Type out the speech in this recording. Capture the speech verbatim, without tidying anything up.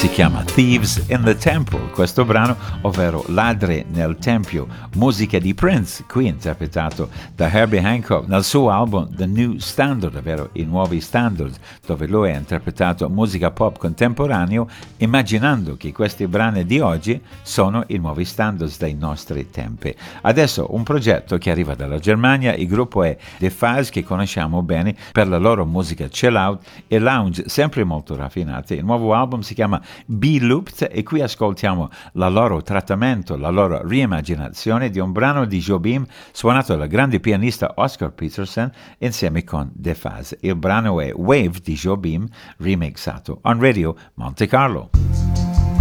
si chiama Thieves in the Temple, questo brano, ovvero Ladri nel Tempio, musica di Prince, qui interpretato da Herbie Hancock nel suo album The New Standard, ovvero i nuovi standard, dove lui ha interpretato musica pop contemporaneo, immaginando che questi brani di oggi sono i nuovi standards dei nostri tempi. Adesso un progetto che arriva dalla Germania, il gruppo è The Fuzz, che conosciamo bene per la loro musica chill out e lounge sempre molto raffinate. Il nuovo album si chiama Be Looped e qui ascoltiamo la loro trattamento, la loro reimmaginazione di un brano di Jobim suonato dal grande pianista Oscar Peterson insieme con The Fuzz. Il brano è Wave di Jobim remixato on Radio Monte Carlo.